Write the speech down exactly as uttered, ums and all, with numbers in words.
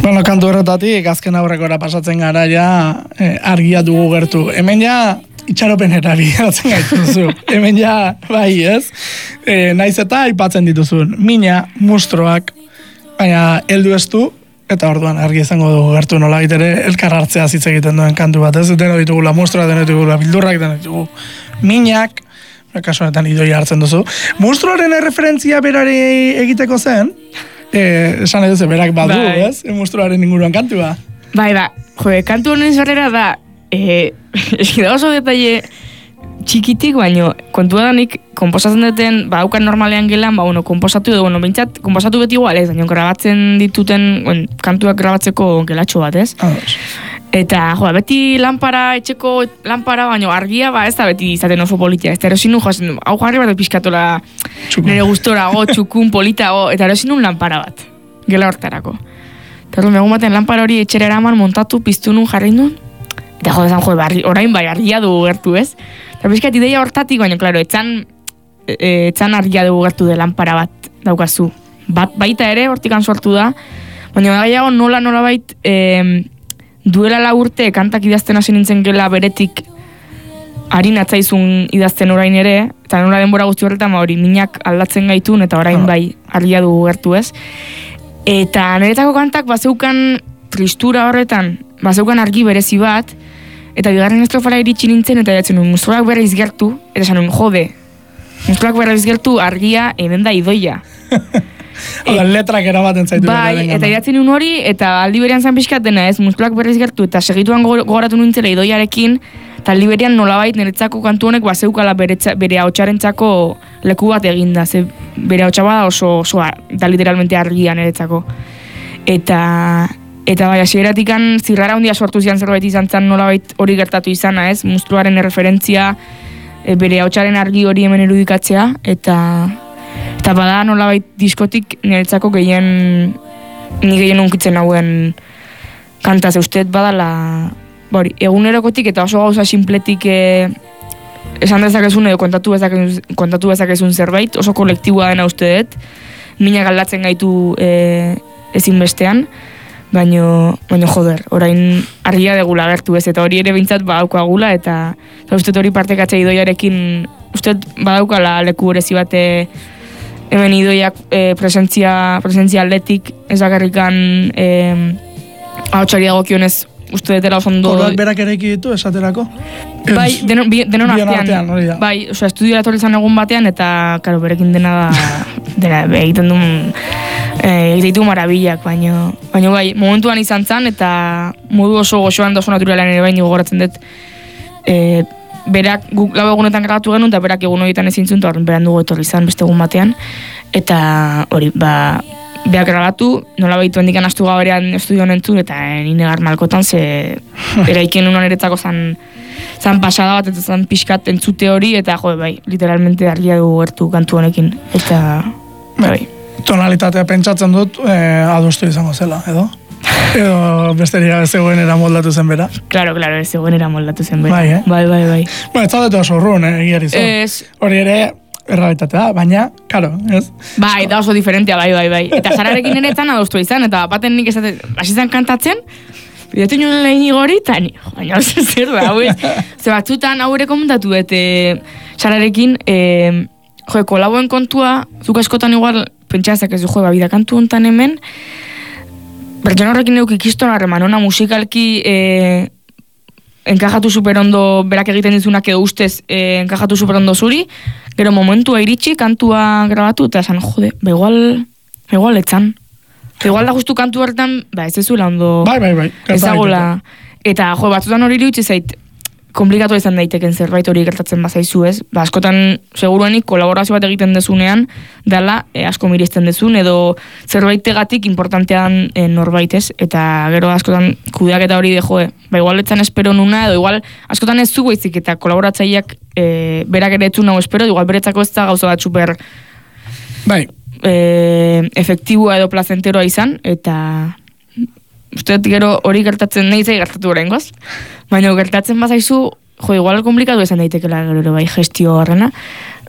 Bueno, kantu horretatik, azken aurrekora pasatzen gara ja, eh, argia dugu gertu. Hemen ja, itxaropenera bideratzen gaituzu. Hemen ja, bai, ez? E, naiz eta aipatzen dituzun. Mina, mustroak, baina heldu ez du, eta orduan argi izango dugu gertu nola ere elkar hartzea hitz egiten duen kantu bat, ez? Deno ditugula mustroak, deno ditugula bildurrak, deno ditugu minak, kasu honetan idoia hartzen duzu. Mustroaren erreferentzia berari egiteko zen, eh, esan edo ze berak badu, bai. Ez? Mustroaren inguruan kantua. Bai, ba, jo, kantu honen zorrera da, eh, eski da oso detalle txikitik, baino, kontua da nik konposatzen duten, ba, haukan normalean gelan, ba, bueno, konposatu edo, bueno, bintzat, konposatu beti igual, ez, baina grabatzen dituten, bueno, kantuak grabatzeko gelatxo bat, ez? Ah, eta, jo, beti lanpara, etxeko lanpara, baino, argia, ba, ez da beti izaten oso politia, ez da erosin nun, jo, hau jarri bat pixkatola nire gustora, go, txukun, polita, go, eta erosin nun lanpara bat, gela hortarako. Eta, egun baten lanpara hori etxera eraman, montatu, piztu nun, jarri nun, eta jo, esan, jo, barri, orain bai argia dugu gertu, ez? Eta bizkat ideia hortatik, baina, klaro, etxan, e, etxan argia dugu gertu de lanpara bat daukazu. Bat, baita ere, hortikan sortu da, baina gaiago nola nola bait, e, duela la urte kantak idazten hasi nintzen gela beretik harin atzaizun idazten orain ere, eta nola denbora guzti horretan, ma hori, minak aldatzen gaitun, eta orain bai argia dugu gertu, ez? Eta niretako kantak, bazeukan tristura horretan, bazeukan argi berezi bat, eta bigarren estrofara iritsi nintzen, eta jatzen nuen, mustroak berriz gertu, eta esan nuen, jode, mustroak berriz gertu argia hemen da idoia. Oda, letrak erabaten zaitu. Bai, eta jatzen nuen hori, eta aldi berean zan pixkat dena, ez, mustroak berriz gertu, eta segituan gogoratu nintzela idoiarekin, eta aldi berean nolabait niretzako kantu honek bazeukala bere, bere hautsarentzako leku bat eginda, ze bere hautsa bada oso, oso, da literalmente argia niretzako. Eta... Eta bai, hasieratik-an zirrara handia sortu zian zerbait izan zen nolabait hori gertatu izana, ez? Mustruaren erreferentzia, e, bere hautsaren argi hori hemen irudikatzea, eta eta bada nolabait diskotik niretzako gehien, ni gehien unkitzen hauen kantaz eustet badala, bori, egunerokotik eta oso gauza sinpletik e, esan dezakezun edo kontatu dezakezun, kontatu dezakezun zerbait, oso kolektiboa dena uste dut, minak aldatzen gaitu e, ezinbestean, Baino, baino joder, orain argia degula gertu ez, eta hori ere bintzat badaukagula, eta, eta uste hori partekatzea idoiarekin, uste badaukala leku horezi bate hemen idoiak e, presentzia, presentzia atletik, ez bakarrikan e, ahotsari agokionez uste detela oso ondo... Koruak berak ere ditu esaterako? Bai, denon, denon artean, artean hori da. Bai, osea, estudio etorri zan egun batean, eta, karo, berekin dena da, dena, egiten duen, e, egiten marabillak, baina, baina bai, momentuan izan zan, eta modu oso goxoan da oso naturalan ere baino gogoratzen dut, e, berak, guk lau egunetan grabatu genuen, eta berak egun horietan ezin zuen, eta horren beran dugu etorri zan beste egun batean, eta hori, ba, beak grabatu, nola behitu hendikan astu gaberean estudio nentzun, eta nire garmalkotan, ze eraiken unan eretzako zan, zan pasada bat, eta zan pixkat entzute hori, eta jo, bai, literalmente argia dugu gertu kantu honekin, eta bai. Tonalitatea pentsatzen dut, eh, adostu izango zela, edo? Edo besteria zegoen era moldatu zen bera? Claro, claro, ez zegoen era moldatu zen bera. Bai, eh? Bai, bai, bai. Bueno, ez zaudetu oso urrun, eh, egiari zon. Ez. Hori ere, errealitatea, baina, karo, ez? Bai, da oso diferentea, bai, bai, bai. Eta jararekin ere etzan adostu izan, eta baten nik esaten, hasizan kantatzen, bidetu nioen lehen igori, eta ni, baina oso zer da, hau ez. Ze batzutan hau ere komentatu, eta jararekin, e, jo, kolaboen kontua, zuk askotan igual, pentsazak ez du, jo, babida kantu hontan hemen, bertxan horrekin neuk ikiston harreman, ona musikalki, e, enkajatu superondo berak egiten dizunak edo ustez eh, enkajatu superondo zuri, gero momentua iritsi, kantua grabatu, eta esan, jode, ba igual, ba igual etzan. Ba igual da justu kantu horretan, ba ez ezula ondo... Bai, bai, bai. Ezagola. Eta, jo, batzutan hori irutsi zait, komplikatu izan daiteken zerbait hori gertatzen bazaizu, ez? Ba, askotan, seguruenik, kolaborazio bat egiten dezunean, dala, e, asko mirizten dezun, edo zerbaitegatik importantean e, norbait, ez? Eta gero askotan kudeak eta hori de, joe, ba, igual etzan espero nuna, edo igual, askotan ez zu goizik, eta kolaboratzaileak e, berak ere etzun nago espero, igual beretzako ez da gauza bat super... Bai. E, efektibua edo plazenteroa izan, eta... Uste gero hori gertatzen nahi zai gertatu horrengoz, baina gertatzen bazaizu, jo, igual komplikatu esan daitekela gero bai gestio horrena,